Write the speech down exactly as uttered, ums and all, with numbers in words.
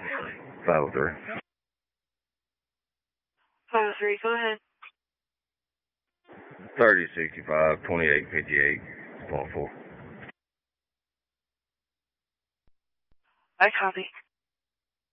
five oh three. five oh three, go ahead. thirty sixty-five, twenty-eight fifty-eight, one four. I copy.